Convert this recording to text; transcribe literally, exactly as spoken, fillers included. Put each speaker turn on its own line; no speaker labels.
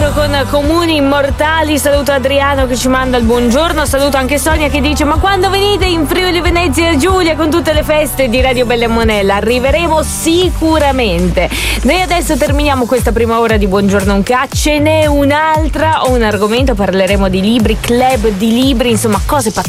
con Comuni Immortali. Saluto Adriano che ci manda il buongiorno, saluto anche Sonia che dice: ma quando venite in Friuli Venezia Giulia con tutte le feste di Radio Bella e Monella? Arriveremo sicuramente. Noi adesso terminiamo questa prima ora di Buongiorno Unca, ce n'è un'altra, ho un argomento, parleremo di libri, club di libri, insomma cose pazzesche